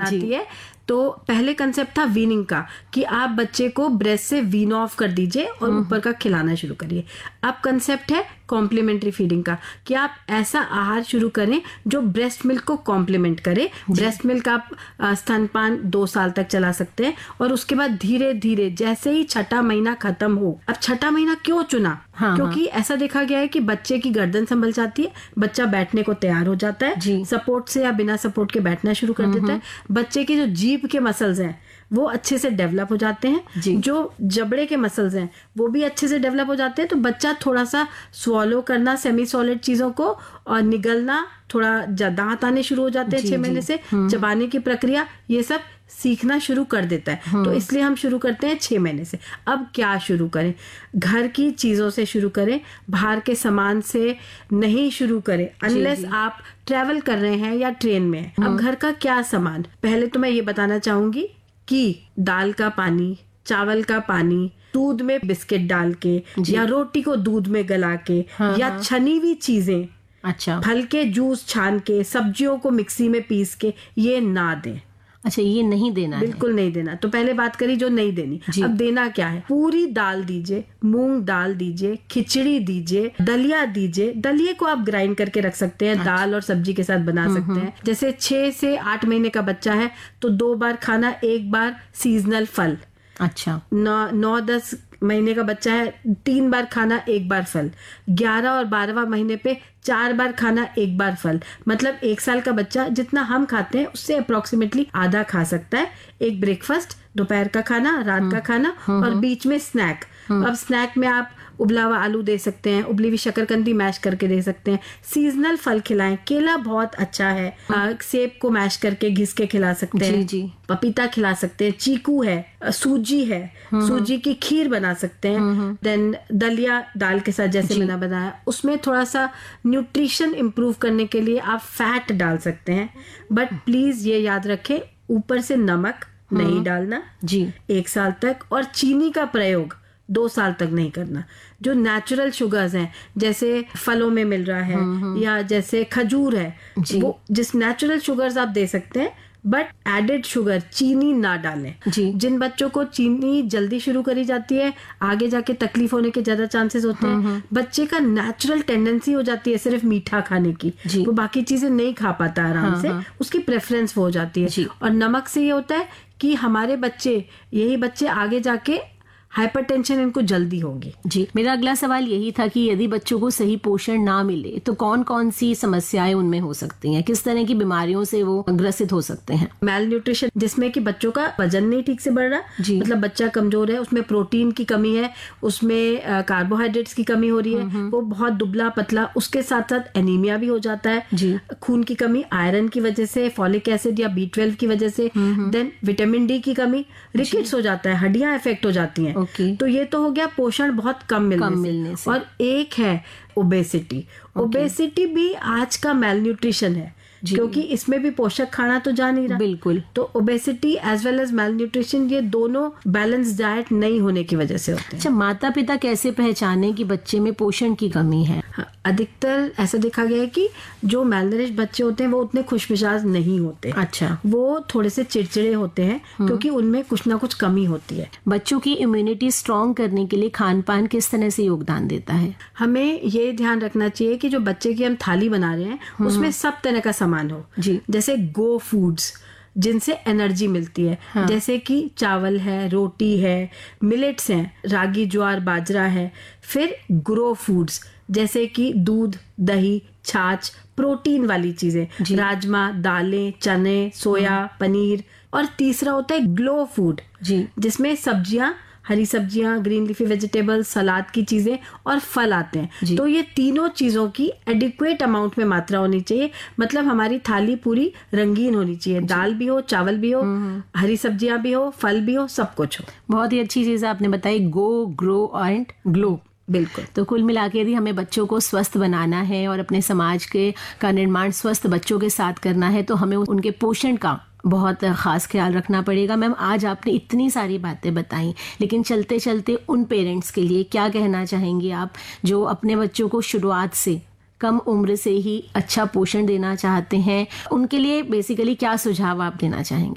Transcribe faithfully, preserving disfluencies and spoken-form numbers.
आती है तो पहले कंसेप्ट था वीनिंग का कि आप बच्चे को ब्रेस्ट से वीन ऑफ कर दीजिए और ऊपर का खिलाना शुरू करिए। अब कंसेप्ट है कॉम्प्लीमेंट्री फीडिंग का कि आप ऐसा आहार शुरू करें जो ब्रेस्ट मिल्क को कॉम्प्लीमेंट करे। ब्रेस्ट मिल्क आप स्तनपान दो साल तक चला सकते हैं और उसके बाद धीरे धीरे जैसे ही छठा महीना खत्म हो। अब छठा महीना क्यों चुना? हाँ, क्योंकि हाँ. ऐसा देखा गया है कि बच्चे की गर्दन संभल जाती है, बच्चा बैठने को तैयार हो जाता है, सपोर्ट से या बिना सपोर्ट के बैठना शुरू कर देता है, बच्चे की जो जीभ के मसल्स हैं वो अच्छे से डेवलप हो जाते हैं, जो जबड़े के मसल्स हैं वो भी अच्छे से डेवलप हो जाते हैं। तो बच्चा थोड़ा सा स्वॉलो करना सेमी सॉलिड चीजों को और निगलना, थोड़ा दांत आने शुरू हो जाते हैं छह महीने से, चबाने की प्रक्रिया ये सब सीखना शुरू कर देता है। तो इसलिए हम शुरू करते हैं छह महीने से। अब क्या शुरू करें? घर की चीजों से शुरू करें, बाहर के सामान से नहीं शुरू करें अनलेस आप ट्रेवल कर रहे हैं या ट्रेन में हैं। अब घर का क्या सामान? पहले तो मैं ये बताना चाहूंगी कि दाल का पानी, चावल का पानी, दूध में बिस्किट डाल के या रोटी को दूध में गला के हाँ, या हाँ. छनी हुई चीजें, अच्छा, फल के जूस छान के, सब्जियों को मिक्सी में पीस के ये ना दें। अच्छा, ये नहीं देना, बिल्कुल है। नहीं देना। तो पहले बात करी जो नहीं देनी। अब देना क्या है? पूरी दाल दीजिए, मूंग दाल दीजिए, खिचड़ी दीजिए, दलिया दीजिए। दलिये को आप ग्राइंड करके रख सकते हैं, अच्छा। दाल और सब्जी के साथ बना सकते हैं। जैसे छह से आठ महीने का बच्चा है तो दो बार खाना, एक बार सीजनल फल। अच्छा, नौ नौ दस महीने का बच्चा है तीन बार खाना, एक बार फल। ग्यारह और बारहवां महीने पे चार बार खाना, एक बार फल। मतलब एक साल का बच्चा जितना हम खाते हैं उससे अप्रोक्सीमेटली आधा खा सकता है। एक ब्रेकफास्ट, दोपहर का खाना, रात का खाना और बीच में स्नैक। अब स्नैक में आप उबला हुआ आलू दे सकते हैं, उबली हुई शकरकंदी मैश करके दे सकते हैं। सीजनल फल खिलाएं, केला बहुत अच्छा है, सेब को मैश करके घिस के खिला सकते हैं, जी, जी। पपीता खिला सकते हैं, चीकू है, सूजी है, सूजी की खीर बना सकते हैं। देन दलिया दाल के साथ जैसे मैंने बताया, उसमें थोड़ा सा न्यूट्रिशन इम्प्रूव करने के लिए आप फैट डाल सकते हैं। बट प्लीज ये याद रखें, ऊपर से नमक नहीं डालना जी एक साल तक, और चीनी का प्रयोग दो साल तक नहीं करना। जो नेचुरल शुगर्स हैं जैसे फलों में मिल रहा है या जैसे खजूर है, वो जिस नेचुरल शुगर्स आप दे सकते हैं, बट एडेड शुगर चीनी ना डालें। जिन बच्चों को चीनी जल्दी शुरू करी जाती है आगे जाके तकलीफ होने के ज्यादा चांसेस होते हैं। बच्चे का नेचुरल टेंडेंसी हो जाती है सिर्फ मीठा खाने की, वो बाकी चीजें नहीं खा पाता आराम हाँ, से हाँ. उसकी प्रेफरेंस हो जाती है। और नमक से ये होता है कि हमारे बच्चे यही बच्चे आगे जाके हाइपरटेंशन इनको जल्दी होगी। जी, मेरा अगला सवाल यही था कि यदि बच्चों को सही पोषण ना मिले तो कौन कौन सी समस्याएं उनमें हो सकती हैं, किस तरह की बीमारियों से वो ग्रसित हो सकते हैं? मेल न्यूट्रिशन, जिसमें कि बच्चों का वजन नहीं ठीक से बढ़ रहा, मतलब बच्चा कमजोर है, उसमें प्रोटीन की कमी है, उसमें कार्बोहाइड्रेट्स की कमी हो रही है, वो बहुत दुबला पतला, उसके साथ साथ एनीमिया भी हो जाता है, खून की कमी आयरन की वजह से, फॉलिक एसिड या बी ट्वेल्व की वजह से, देन विटामिन डी की कमी, रिकेट्स हो जाता है, हड्डियां इफेक्ट हो जाती हैं। Okay. तो ये तो हो गया पोषण बहुत कम मिलने, कम से। मिलने से। और एक है ओबेसिटी। okay. ओबेसिटी भी आज का मेल न्यूट्रिशन है, क्योंकि इसमें भी पोषक खाना तो जा नहीं रहा। बिल्कुल। तो obesity as well as male nutrition, ये दोनों बैलेंस डाइट नहीं होने की वजह से होते हैं। अच्छा, माता पिता कैसे पहचाने कि बच्चे में पोषण की कमी है? हाँ, अधिकतर ऐसा देखा गया है कि जो मेलनरिश बच्चे होते हैं वो उतने खुशमिजाज नहीं होते। अच्छा, वो थोड़े से चिड़चिड़े होते हैं क्योंकि उनमें कुछ ना कुछ कमी होती है। बच्चों की इम्यूनिटी स्ट्रॉन्ग करने के लिए खान पान किस तरह से योगदान देता है? हमें ये ध्यान रखना चाहिए कि जो बच्चे की हम थाली बना रहे हैं उसमें सब तरह का सामान हो। जी, जैसे गो फूड्स जिनसे एनर्जी मिलती है, हाँ. जैसे कि चावल है, रोटी है, मिलेट्स हैं, रागी ज्वार बाजरा है। फिर ग्रो फूड्स जैसे कि दूध, दही, छाछ, प्रोटीन वाली चीजें, राजमा, दालें, चने, सोया, पनीर। और तीसरा होता है ग्लो फूड, जी जिसमें सब्जियां, हरी सब्जियां, ग्रीन लीफी वेजिटेबल, सलाद की चीजें और फल आते हैं। तो ये तीनों चीजों की एडिक्वेट अमाउंट में मात्रा होनी चाहिए। मतलब हमारी थाली पूरी रंगीन होनी चाहिए, दाल भी हो, चावल भी हो, हरी सब्जियां भी हो, फल भी हो, सब कुछ हो। बहुत ही अच्छी चीज आपने बताई, गो, ग्रो एंड ग्लो। बिल्कुल। तो कुल मिला के यदि हमें बच्चों को स्वस्थ बनाना है और अपने समाज के का निर्माण स्वस्थ बच्चों के साथ करना है तो हमें उनके पोषण का बहुत खास ख्याल रखना पड़ेगा। मैम, आज आपने इतनी सारी बातें बताई, लेकिन चलते चलते उन पेरेंट्स के लिए क्या कहना चाहेंगी आप जो अपने बच्चों को शुरुआत से कम उम्र से ही अच्छा पोषण देना चाहते हैं? उनके लिए बेसिकली क्या सुझाव आप देना चाहेंगे?